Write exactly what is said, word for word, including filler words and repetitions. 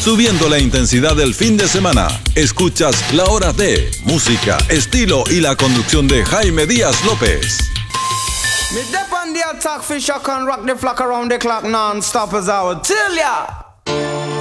subiendo la intensidad del fin de semana. Escuchas La Hora de música, estilo y la conducción de Jaime Díaz López. Me dep on the attack, fish I can rock the flock around the clock non-stop as I would tell ya.